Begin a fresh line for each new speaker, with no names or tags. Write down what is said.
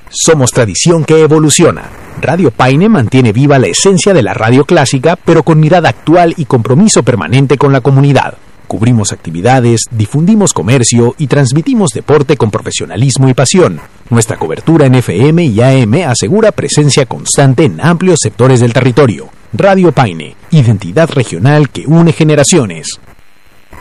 Somos tradición que evoluciona. Radio Paine mantiene viva la esencia de la radio clásica, pero con mirada actual y compromiso permanente con la comunidad. Cubrimos actividades, difundimos comercio y transmitimos deporte con profesionalismo y pasión. Nuestra cobertura en FM y AM asegura presencia constante en amplios sectores del territorio. Radio Paine, identidad regional que une generaciones.